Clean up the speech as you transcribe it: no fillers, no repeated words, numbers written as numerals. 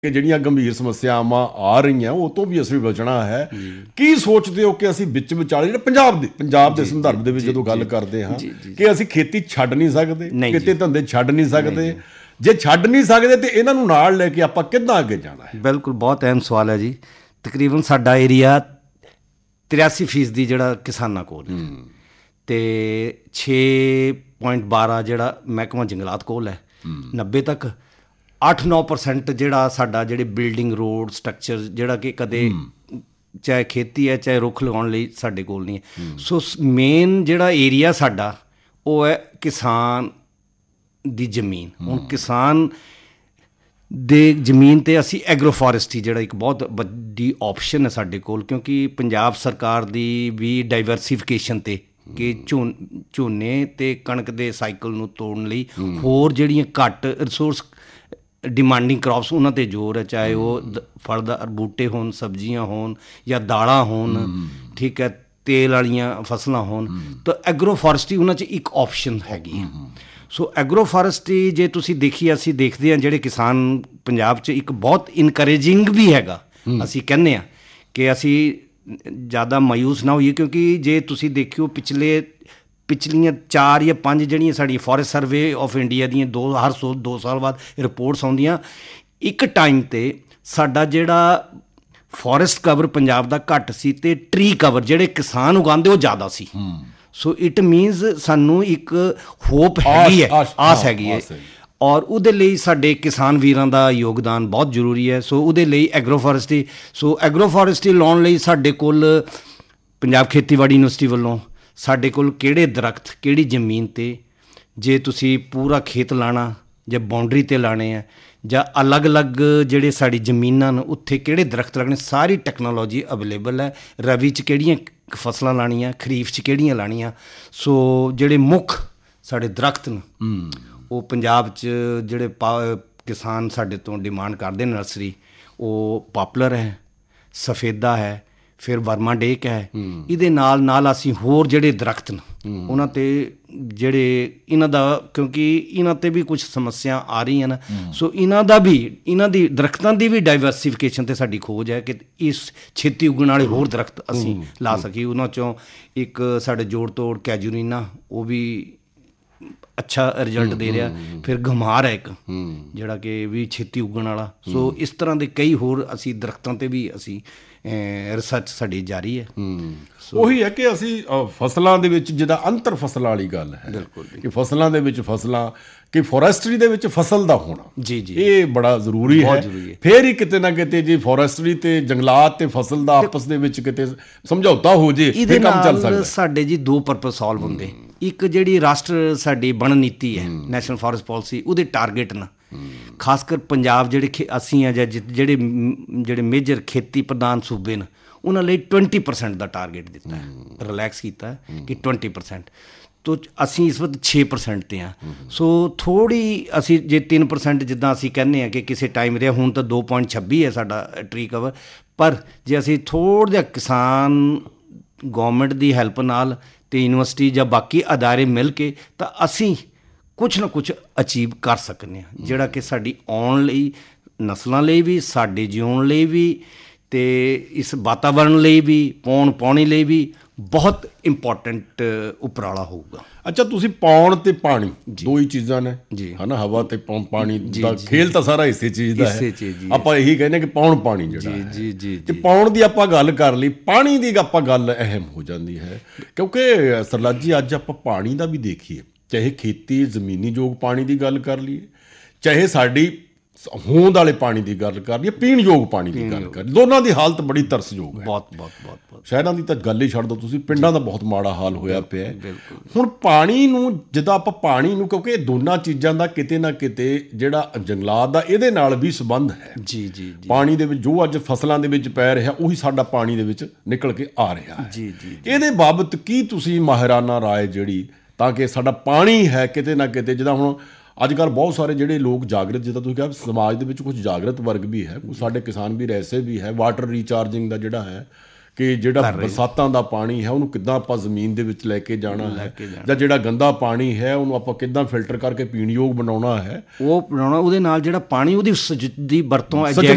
ਕਿ ਜਿਹੜੀਆਂ ਗੰਭੀਰ ਸਮੱਸਿਆਵਾਂ ਆ ਰਹੀਆਂ ਉਹ ਤੋਂ ਵੀ ਅਸੀਂ ਬਚਣਾ ਹੈ। ਕੀ ਸੋਚਦੇ ਹੋ ਕਿ ਅਸੀਂ ਵਿੱਚ ਵਿਚਾਲੇ ਜਿਹੜਾ ਪੰਜਾਬ ਦੇ ਸੰਦਰਭ ਦੇ ਵਿੱਚ ਜਦੋਂ ਗੱਲ ਕਰਦੇ ਹਾਂ ਕਿ ਅਸੀਂ ਖੇਤੀ ਛੱਡ ਨਹੀਂ ਸਕਦੇ, ਕਿਤੇ ਧੰਦੇ ਛੱਡ ਨਹੀਂ ਸਕਦੇ, ਜੇ ਛੱਡ ਨਹੀਂ ਸਕਦੇ ਤੇ ਇਹਨਾਂ ਨੂੰ ਨਾਲ ਲੈ ਕੇ ਆਪਾਂ ਕਿੱਦਾਂ ਅੱਗੇ ਜਾਣਾ ਹੈ? ਬਿਲਕੁਲ, ਬਹੁਤ ਅਹਿਮ ਸਵਾਲ ਹੈ ਜੀ। ਤਕਰੀਬਨ ਸਾਡਾ ਏਰੀਆ 83% ਜਿਹੜਾ ਕਿਸਾਨਾਂ ਕੋਲ ਹੈ ਅਤੇ 6.12 ਜਿਹੜਾ ਮਹਿਕਮਾ ਜੰਗਲਾਤ ਕੋਲ ਹੈ। 90 ਤੱਕ 8-9% ਜਿਹੜਾ ਸਾਡਾ ਜਿਹੜੇ ਬਿਲਡਿੰਗ ਰੋਡ ਸਟਰਕਚਰ ਜਿਹੜਾ ਕਿ ਕਦੇ ਚਾਹੇ ਖੇਤੀ ਹੈ ਚਾਹੇ ਰੁੱਖ ਲਗਾਉਣ ਲਈ ਸਾਡੇ ਕੋਲ ਨਹੀਂ ਹੈ। ਸੋ ਮੇਨ ਜਿਹੜਾ ਏਰੀਆ ਸਾਡਾ ਉਹ ਹੈ ਕਿਸਾਨ ਦੀ ਜ਼ਮੀਨ। ਹੁਣ ਕਿਸਾਨ ਦੇ ਜ਼ਮੀਨ 'ਤੇ ਅਸੀਂ ਐਗਰੋ ਫੋਰੈਸਟਰੀ ਜਿਹੜਾ ਇੱਕ ਬਹੁਤ ਵੱਡੀ ਆਪਸ਼ਨ ਹੈ ਸਾਡੇ ਕੋਲ, ਕਿਉਂਕਿ ਪੰਜਾਬ ਸਰਕਾਰ ਦੀ ਵੀ ਡਾਈਵਰਸੀਫਿਕੇਸ਼ਨ 'ਤੇ ਕਿ ਝੋਨੇ ਅਤੇ ਕਣਕ ਦੇ ਸਾਈਕਲ ਨੂੰ ਤੋੜਨ ਲਈ ਹੋਰ ਜਿਹੜੀਆਂ ਘੱਟ ਰਿਸੋਰਸ ਡਿਮਾਂਡਿੰਗ ਕ੍ਰੌਪਸ ਉਹਨਾਂ 'ਤੇ ਜ਼ੋਰ ਹੈ, ਚਾਹੇ ਉਹ ਫਲਦਾਰ ਬੂਟੇ ਹੋਣ, ਸਬਜ਼ੀਆਂ ਹੋਣ ਜਾਂ ਦਾਲਾਂ ਹੋਣ, ਠੀਕ ਹੈ, ਤੇਲ ਵਾਲੀਆਂ ਫਸਲਾਂ ਹੋਣ, ਤਾਂ ਐਗਰੋ ਫੋਰੈਸਟਰੀ ਉਹਨਾਂ 'ਚ ਇੱਕ ਆਪਸ਼ਨ ਹੈਗੀ ਹੈ। ਸੋ ਐਗਰੋ ਫੋਰੈਸਟਰੀ ਜੇ ਤੁਸੀਂ ਦੇਖੀਏ, ਅਸੀਂ ਦੇਖਦੇ ਹਾਂ ਜਿਹੜੇ ਕਿਸਾਨ ਪੰਜਾਬ 'ਚ ਇੱਕ ਬਹੁਤ ਇਨਕਰੇਜਿੰਗ ਵੀ ਹੈਗਾ। ਅਸੀਂ ਕਹਿੰਦੇ ਹਾਂ ਕਿ ਅਸੀਂ ਜ਼ਿਆਦਾ ਮਾਯੂਸ ਨਾ ਹੋਈਏ, ਕਿਉਂਕਿ ਜੇ ਤੁਸੀਂ ਦੇਖਿਓ ਪਿਛਲੀਆਂ 4 ਜਾਂ 5 ਜਿਹੜੀਆਂ ਸਾਡੀ ਫੋਰੈਸਟ ਸਰਵੇ ਆਫ ਇੰਡੀਆ ਦੀਆਂ ਹਰ 2 ਸਾਲ ਬਾਅਦ ਰਿਪੋਰਟਸ ਆਉਂਦੀਆਂ, ਇੱਕ ਟਾਈਮ 'ਤੇ ਸਾਡਾ ਜਿਹੜਾ ਫੋਰੈਸਟ ਕਵਰ ਪੰਜਾਬ ਦਾ ਘੱਟ ਸੀ ਅਤੇ ਟਰੀ ਕਵਰ ਜਿਹੜੇ ਕਿਸਾਨ ਉਗਾਉਂਦੇ ਉਹ ਜ਼ਿਆਦਾ ਸੀ। ਸੋ ਇਟ ਮੀਨਸ ਸਾਨੂੰ ਇੱਕ ਹੋਪ ਹੈਗੀ ਹੈ, ਆਸ ਹੈਗੀ ਹੈ, ਔਰ ਉਹਦੇ ਲਈ ਸਾਡੇ ਕਿਸਾਨ ਵੀਰਾਂ ਦਾ ਯੋਗਦਾਨ ਬਹੁਤ ਜ਼ਰੂਰੀ ਹੈ। ਸੋ ਉਹਦੇ ਲਈ ਐਗਰੋ ਫੋਰੈਸਟਰੀ ਲਾਉਣ ਲਈ ਸਾਡੇ ਕੋਲ ਪੰਜਾਬ ਖੇਤੀਬਾੜੀ ਯੂਨੀਵਰਸਿਟੀ ਵੱਲੋਂ ਸਾਡੇ ਕੋਲ ਕਿਹੜੇ ਦਰੱਖਤ ਕਿਹੜੀ ਜ਼ਮੀਨ 'ਤੇ, ਜੇ ਤੁਸੀਂ ਪੂਰਾ ਖੇਤ ਲਾਉਣਾ ਜਾਂ ਬਾਉਂਡਰੀ 'ਤੇ ਲਾਉਣੇ ਆ ਜਾਂ ਅਲੱਗ-ਅਲੱਗ ਜਿਹੜੇ ਸਾਡੀ ਜ਼ਮੀਨਾਂ ਨੇ ਉੱਥੇ ਕਿਹੜੇ ਦਰੱਖਤ ਲੱਗਣੇ, ਸਾਰੀ ਟੈਕਨੋਲੋਜੀ ਅਵੇਲੇਬਲ ਹੈ। ਰਵੀ 'ਚ ਕਿਹੜੀਆਂ ਫਸਲਾਂ ਲਾਉਣੀਆਂ, ਖਰੀਫ 'ਚ ਕਿਹੜੀਆਂ ਲਾਉਣੀਆਂ। ਸੋ ਜਿਹੜੇ ਮੁੱਖ ਸਾਡੇ ਦਰੱਖਤ ਨੇ ਉਹ ਪੰਜਾਬ 'ਚ ਜਿਹੜੇ ਕਿਸਾਨ ਸਾਡੇ ਤੋਂ ਡਿਮਾਂਡ ਕਰਦੇ ਨੇ ਨਰਸਰੀ, ਉਹ ਪਾਪੂਲਰ ਹੈ, ਸਫੇਦਾ ਹੈ, ਫਿਰ ਵਰਮਾ ਡੇਕ ਹੈ। ਇਹਦੇ ਨਾਲ ਅਸੀਂ ਹੋਰ ਜਿਹੜੇ ਦਰੱਖਤ ਨੇ ਉਹਨਾਂ 'ਤੇ ਜਿਹੜੇ ਇਹਨਾਂ ਦਾ, ਕਿਉਂਕਿ ਇਹਨਾਂ 'ਤੇ ਵੀ ਕੁਛ ਸਮੱਸਿਆ ਆ ਰਹੀਆਂ ਨੇ, ਸੋ ਇਹਨਾਂ ਦੀ ਦਰੱਖਤਾਂ ਦੀ ਵੀ ਡਾਈਵਰਸੀਫਿਕੇਸ਼ਨ 'ਤੇ ਸਾਡੀ ਖੋਜ ਹੈ ਕਿ ਇਸ ਛੇਤੀ ਉੱਗਣ ਵਾਲੇ ਹੋਰ ਦਰੱਖਤ ਅਸੀਂ ਲਾ ਸਕੀਏ। ਉਹਨਾਂ 'ਚੋਂ ਇੱਕ ਸਾਡੇ ਜੋੜ ਤੋੜ ਕੈਜੂਰੀਨਾ, ਉਹ ਵੀ ਅੱਛਾ ਰਿਜ਼ਲਟ ਦੇ ਰਿਹਾ। ਫਿਰ ਗਮਾਰ ਹੈ ਇੱਕ ਜਿਹੜਾ ਕਿ ਵੀ ਛੇਤੀ ਉੱਗਣ ਵਾਲਾ। ਸੋ ਇਸ ਤਰ੍ਹਾਂ ਦੇ ਕਈ ਹੋਰ ਅਸੀਂ ਦਰੱਖਤਾਂ 'ਤੇ ਵੀ ਅਸੀਂ ਰਿਸਰਚ ਸਾਡੀ ਜਾਰੀ ਹੈ। ਉਹੀ ਹੈ ਕਿ ਅਸੀਂ ਫਸਲਾਂ ਦੇ ਵਿੱਚ ਜਿੱਦਾਂ ਅੰਤਰ ਫਸਲਾਂ ਵਾਲੀ ਗੱਲ ਹੈ, ਬਿਲਕੁਲ, ਕਿ ਫਸਲਾਂ ਦੇ ਵਿੱਚ ਫਸਲਾਂ ਕਿ ਫੋਰੈਸਟਰੀ ਦੇ ਵਿੱਚ ਫਸਲ ਦਾ ਹੋਣਾ ਇਹ ਬੜਾ ਜ਼ਰੂਰੀ ਹੈ। ਫਿਰ ਹੀ ਕਿਤੇ ਨਾ ਕਿਤੇ ਜੇ ਫੋਰੈਸਟਰੀ ਤੇ ਜੰਗਲਾਤ ਤੇ ਫਸਲ ਦਾ ਆਪਸ ਦੇ ਵਿੱਚ ਕਿਤੇ ਸਮਝੌਤਾ ਹੋ ਜੇ ਇਹਦੇ ਨਾਲ ਸਾਡੇ ਜੀ 2 ਪਰਪਸ ਸੋਲਵ ਹੁੰਦੇ। ਇੱਕ ਜਿਹੜੀ ਰਾਸ਼ਟਰ ਸਾਡੀ ਵਣ ਨੀਤੀ ਹੈ, ਨੈਸ਼ਨਲ ਫੋਰੈਸਟ ਪਾਲਿਸੀ, ਉਹਦੇ ਟਾਰਗੇਟ ਨਾ ਖਾਸ ਕਰ ਪੰਜਾਬ ਜਿਹੜੇ ਅਸੀਂ ਆ ਜਾਂ ਜਿਹੜੇ ਮੇਜਰ ਖੇਤੀ ਪ੍ਰਧਾਨ ਸੂਬੇ ਨੇ ਉਹਨਾਂ ਲਈ 20% ਦਾ ਟਾਰਗੇਟ ਦਿੱਤਾ ਹੈ, ਰਿਲੈਕਸ ਕੀਤਾ ਕਿ 20%, ਤੋ ਅਸੀਂ ਇਸ ਵਕਤ 6% 'ਤੇ ਹਾਂ। ਸੋ ਥੋੜ੍ਹੀ ਅਸੀਂ ਜੇ 3% ਜਿੱਦਾਂ ਅਸੀਂ ਕਹਿੰਦੇ ਹਾਂ ਕਿ ਕਿਸੇ ਟਾਈਮ ਰਿਹਾ, ਹੁਣ ਤਾਂ 2.26 ਹੈ ਸਾਡਾ ਟਰੀ ਕਵਰ, ਪਰ ਜੇ ਅਸੀਂ ਥੋੜ੍ਹਾ ਜਿਹਾ ਕਿਸਾਨ ਗੌਰਮੈਂਟ ਦੀ ਹੈਲਪ ਨਾਲ ਅਤੇ ਯੂਨੀਵਰਸਿਟੀ ਜਾਂ ਬਾਕੀ ਅਦਾਰੇ ਮਿਲ ਕੇ ਤਾਂ ਅਸੀਂ ਕੁਛ ਨਾ ਕੁਛ ਅਚੀਵ ਕਰ ਸਕਦੇ ਹਾਂ, ਜਿਹੜਾ ਕਿ ਸਾਡੀ ਆਉਣ ਲਈ ਨਸਲਾਂ ਲਈ ਵੀ, ਸਾਡੇ ਜਿਉਣ ਲਈ ਵੀ ਅਤੇ ਇਸ ਵਾਤਾਵਰਣ ਲਈ ਵੀ, ਪਾਣੀ ਲਈ ਵੀ ਬਹੁਤ ਇੰਪੋਰਟੈਂਟ ਉਪਰਾਲਾ ਹੋਊਗਾ। ਅੱਛਾ, ਤੁਸੀਂ ਪੌਣ ਅਤੇ ਪਾਣੀ 2 ਹੀ ਚੀਜ਼ਾਂ ਨੇ ਜੀ, ਹੈ ਨਾ, ਹਵਾ ਅਤੇ ਪਾਣੀ ਦਾ ਖੇਲ ਤਾਂ ਸਾਰਾ ਇਸੇ ਚੀਜ਼ ਦਾ ਹੈ। ਆਪਾਂ ਇਹੀ ਕਹਿੰਦੇ ਕਿ ਪੌਣ ਪਾਣੀ ਜਿਹੜਾ ਜੀ ਤੇ ਪੌਣ ਦੀ ਆਪਾਂ ਗੱਲ ਕਰ ਲਈ, ਪਾਣੀ ਦੀ ਆਪਾਂ ਗੱਲ ਅਹਿਮ ਹੋ ਜਾਂਦੀ ਹੈ, ਕਿਉਂਕਿ ਸਰਲਾਜ ਜੀ ਅੱਜ ਆਪਾਂ ਪਾਣੀ ਦਾ ਵੀ ਦੇਖੀਏ, ਚਾਹੇ ਖੇਤੀ ਜ਼ਮੀਨੀ ਯੋਗ ਪਾਣੀ ਦੀ ਗੱਲ ਕਰ ਲਈਏ, ਚਾਹੇ ਸਾਡੀ ਹੋਂਦ ਵਾਲੇ ਪਾਣੀ ਦੀ ਗੱਲ ਕਰ ਲਈਏ, ਪੀਣ ਯੋਗ ਪਾਣੀ ਦੀ ਗੱਲ ਕਰ ਲਈਏ, ਦੋਨਾਂ ਦੀ ਹਾਲਤ ਬੜੀ ਤਰਸਯੋਗ ਹੈ। ਬਹੁਤ ਸ਼ਹਿਰਾਂ ਦੀ ਤਾਂ ਗੱਲ ਹੀ ਛੱਡ ਦਿਓ ਤੁਸੀਂ, ਪਿੰਡਾਂ ਦਾ ਬਹੁਤ ਮਾੜਾ ਹਾਲ ਹੋਇਆ ਪਿਆ। ਹੁਣ ਪਾਣੀ ਨੂੰ ਜਿੱਦਾਂ ਆਪਾਂ ਪਾਣੀ ਨੂੰ, ਕਿਉਂਕਿ ਇਹ ਦੋਨਾਂ ਚੀਜ਼ਾਂ ਦਾ ਕਿਤੇ ਨਾ ਕਿਤੇ ਜਿਹੜਾ ਜੰਗਲਾਤ ਦਾ ਇਹਦੇ ਨਾਲ ਵੀ ਸੰਬੰਧ ਹੈ। ਜੀ ਪਾਣੀ ਦੇ ਵਿੱਚ ਜੋ ਅੱਜ ਫਸਲਾਂ ਦੇ ਵਿੱਚ ਪੈ ਰਿਹਾ ਉਹੀ ਸਾਡਾ ਪਾਣੀ ਦੇ ਵਿੱਚ ਨਿਕਲ ਕੇ ਆ ਰਿਹਾ ਹੈ। ਇਹਦੇ ਬਾਬਤ ਕੀ ਤੁਸੀਂ ਮਾਹਿਰਾਨਾ ਰਾਏ ਜਿਹੜੀ, ਤਾਂ ਕਿ ਸਾਡਾ ਪਾਣੀ ਹੈ ਕਿਤੇ ਨਾ ਕਿਤੇ, ਜਿੱਦਾਂ ਹੁਣ ਅੱਜ ਕੱਲ੍ਹ ਬਹੁਤ ਸਾਰੇ ਜਿਹੜੇ ਲੋਕ ਜਾਗਰਤ, ਜਿੱਦਾਂ ਤੁਸੀਂ ਕਿਹਾ ਸਮਾਜ ਦੇ ਵਿੱਚ ਕੁਝ ਜਾਗਰਤ ਵਰਗ ਵੀ ਹੈ, ਕੁਝ ਸਾਡੇ ਕਿਸਾਨ ਵੀਰ ਐਸੇ ਵੀ ਹੈ, ਵਾਟਰ ਰੀਚਾਰਜਿੰਗ ਦਾ ਜਿਹੜਾ ਹੈ ਕਿ ਜਿਹੜਾ ਬਰਸਾਤਾਂ ਦਾ ਪਾਣੀ ਹੈ ਉਹਨੂੰ ਕਿੱਦਾਂ ਆਪਾਂ ਜ਼ਮੀਨ ਦੇ ਵਿੱਚ ਲੈ ਕੇ ਜਾਣਾ ਹੈ, ਜਾਂ ਜਿਹੜਾ ਗੰਦਾ ਪਾਣੀ ਹੈ ਉਹਨੂੰ ਆਪਾਂ ਕਿੱਦਾਂ ਫਿਲਟਰ ਕਰਕੇ ਪੀਣ ਯੋਗ ਬਣਾਉਣਾ ਹੈ, ਉਹਦੇ ਨਾਲ ਜਿਹੜਾ ਪਾਣੀ ਉਹਦੀ ਦੀ ਵਰਤੋਂ